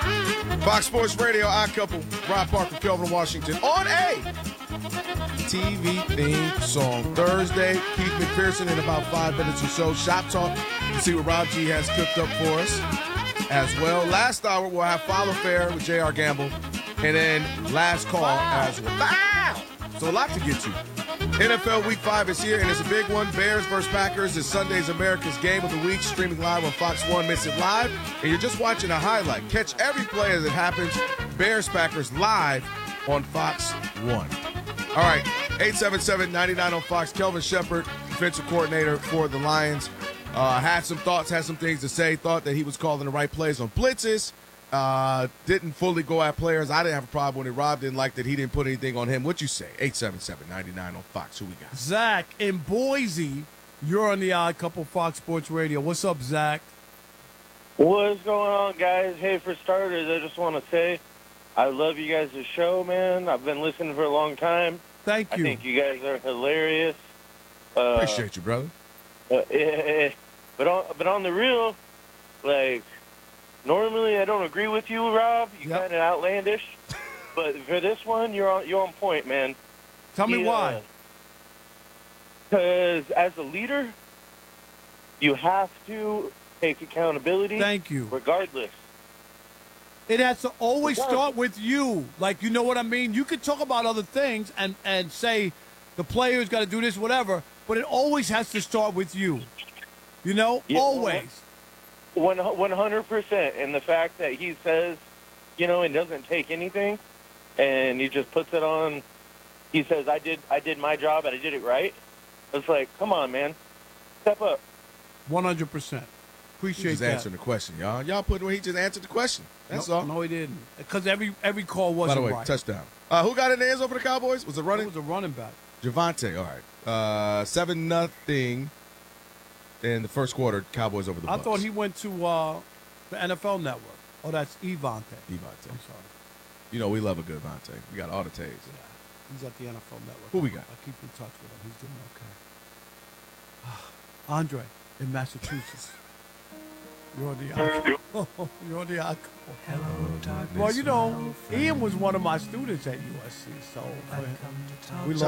Fox Sports Radio, Odd Couple, Rob Parker, Kelvin Washington, on a TV theme song. Thursday, Keith McPherson in about 5 minutes or so. Shop Talk, see what Rob G has cooked up for us as well. Last hour, we'll have Follow Fair with J.R. Gamble, and then Last Call as well. Wow! So a lot to get to. NFL Week 5 is here, and it's a big one. Bears versus Packers is Sunday's America's Game of the Week, streaming live on Fox 1. Miss it live, and you're just watching a highlight. Catch every play as it happens. Bears-Packers live on Fox 1. All right, 877-99 on Fox. Kelvin Shepard, defensive coordinator for the Lions, had some thoughts, had some things to say, thought that he was calling the right plays on blitzes. Didn't fully go at players. I didn't have a problem with it. Rob didn't like that he didn't put anything on him. What you say? 877-99 on Fox. Who we got? Zach in Boise. You're on the Odd Couple Fox Sports Radio. What's up, Zach? What's going on, guys? Hey, for starters, I just want to say I love you guys' show, man. I've been listening for a long time. Thank you. I think you guys are hilarious. Appreciate you, brother. But on the real, like, normally I don't agree with you, Rob. You're kind of outlandish. But for this one, you're on point, man. Tell me why. Because as a leader, you have to take accountability. Thank you. Regardless. It has to always start with you. Like, you know what I mean? You could talk about other things and say the player's got to do this, whatever, but it always has to start with you. You know? Yeah, always. 100%. And the fact that he says, you know, and doesn't take anything, and he just puts it on, he says, I did my job and I did it right. It's like, come on, man. Step up. 100%. Appreciate He's just answering the question, y'all. Y'all put where he just answered the question. That's all. No, he didn't. Because every call wasn't right. By the way, right. touchdown. Who got in the end zone for the Cowboys? Was it running? It was a running back. Javante. All right. 7-0 in the first quarter. Cowboys over the Bucs. I thought he went to the NFL Network. Oh, that's Evante. I'm sorry. You know we love a good Vontae. We got all the tags. Yeah. He's at the NFL Network. Who we got? I keep in touch with him. He's doing okay. Andre in Massachusetts. You're on the Odd. You're on the Odd Couple. Hello, darkness. Well, you know, Ian was one of my students at USC, so we